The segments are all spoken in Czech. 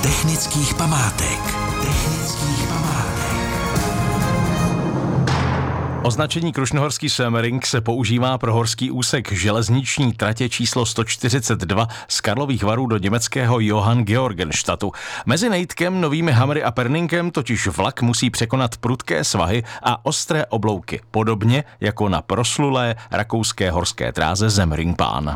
technických památek. Označení Krušnohorský Semmering se používá pro horský úsek železniční tratě číslo 142 z Karlových Varů do německého Johann Georgenstadtu. Mezi Nejdkem, Novými Hamry a Perninkem totiž vlak musí překonat prudké svahy a ostré oblouky, podobně jako na proslulé rakouské horské dráze Semmeringbahn.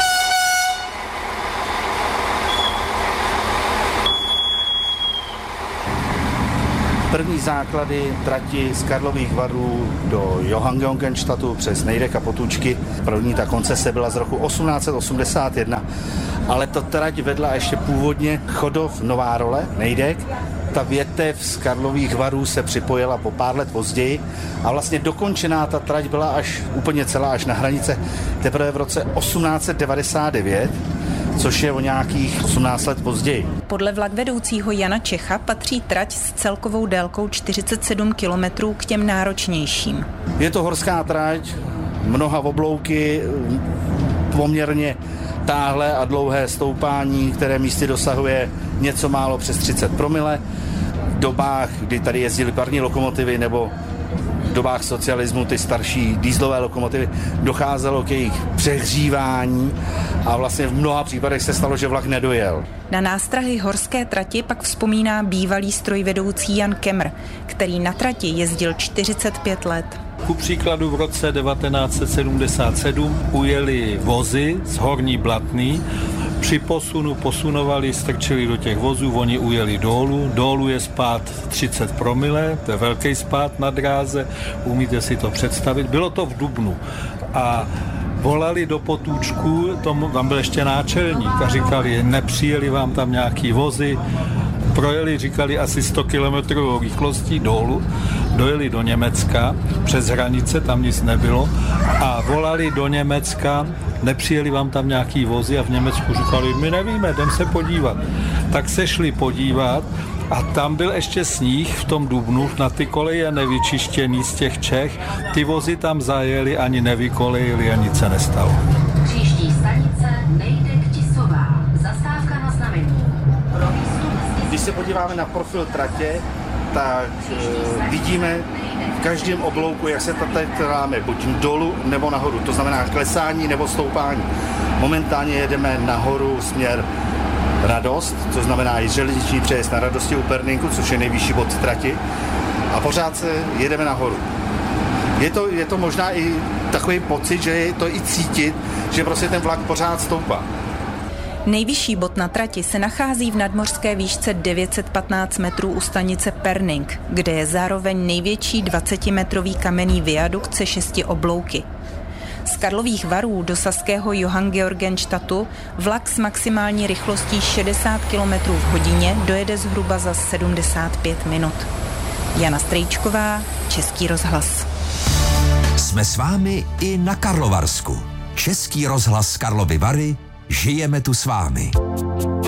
První základy trati z Karlových Varů do Johanngeorgenstadtu přes Nejdek a Potůčky. První ta koncese byla z roku 1881, ale ta trať vedla ještě původně Chodov Nová Role, Nejdek. Ta větev z Karlových Varů se připojila po pár let později a vlastně dokončená ta trať byla až úplně celá až na hranice teprve v roce 1899, což je o nějakých 18 let později. Podle vlakvedoucího Jana Čecha patří trať s celkovou délkou 47 kilometrů k těm náročnějším. Je to horská trať, mnoha oblouky, poměrně táhlé a dlouhé stoupání, které místy dosahuje něco málo přes 30 promile. V dobách, kdy tady jezdily parní lokomotivy nebo v dobách socialismu ty starší dieselové lokomotivy, docházelo k jejich přehřívání a vlastně v mnoha případech se stalo, že vlak nedojel. Na nástrahy horské trati pak vzpomíná bývalý strojvedoucí Jan Kemr, který na trati jezdil 45 let. Ku příkladu v roce 1977 ujeli vozy z Horní Blatný, při posunu posunovali, strčili do těch vozů, oni ujeli dolů je spád 30 promile, to je velký spád na dráze, umíte si to představit, bylo to v dubnu a volali do Potůčku, tam byl ještě náčelník a říkali, nepřijeli vám tam nějaký vozy, projeli, říkali asi 100 km rychlostí dolů, dojeli do Německa, přes hranice, tam nic nebylo a volali do Německa, nepřijeli vám tam nějaký vozy a v Německu říkali, my nevíme, jdem se podívat. Tak se šli podívat a tam byl ještě sníh v tom dubnu, na ty koleje nevyčištěný z těch Čech, ty vozy tam zajeli, ani nevykolejili a nic se nestalo. Příští stanice Nejdek Tisová, zastávka na znamení. Když se podíváme na profil tratě, tak vidíme v každém oblouku, jak se ta trať láme, buď dolů nebo nahoru, to znamená klesání nebo stoupání. Momentálně jedeme nahoru směr Radost, to znamená i železniční přejezd na Radosti u Perninku, což je nejvyšší bod trati, a pořád se jedeme nahoru. Je to možná i takový pocit, že je to i cítit, že prostě ten vlak pořád stoupá. Nejvyšší bod na trati se nachází v nadmořské výšce 915 metrů u stanice Perning, kde je zároveň největší 20-metrový kamenný viadukt se 6 oblouky. Z Karlových Varů do saského Johanngeorgenstadtu vlak s maximální rychlostí 60 km v hodině dojede zhruba za 75 minut. Jana Strejčková, Český rozhlas. Jsme s vámi i na Karlovarsku. Český rozhlas Karlovy Vary, žijeme tu s vámi.